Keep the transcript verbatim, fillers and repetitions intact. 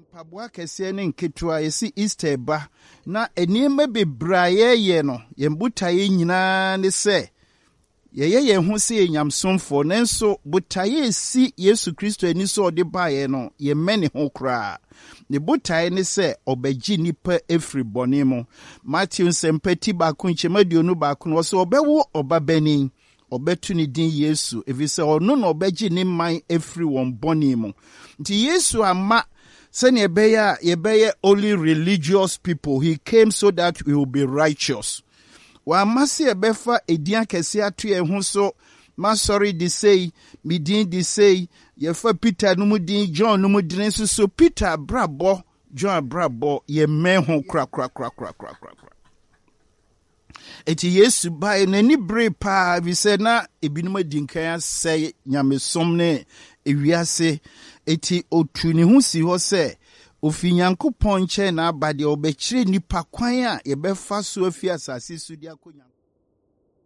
Mpaboa kese ne nketewa yesi Easter ba na enima bebraye ye no yembutaye nyina ne se yeye ye ho se enyamsomfo nenso butaye si Yesu Kristo ani so ode baye no ye mene ho kra ne butaye ne se obagi nipa efri bone mu Matthew sempati ba ko nchemaduonu ba ko no so obewo obabani obetu ni din Yesu evise ono no obagi ni man efri won bone mu nti Yesu ama Send Yebeya, Yebeya only religious people. He came so that we will be righteous. Wa masi ebefa edian kesi atu ye hunso masori di say, midin di say, yefa Peter numudin, John numudin so Peter brabo, John brabo, ye men hon crack crack crack crack crack crack. Eti Yesu ba nani bre pa vi se na ebinuma dinkan say nyame somne ewiase eti otu ni hu si ho se ofinyankopon che na abade obekire nipa kwan a ye befa so afi asase so di akonya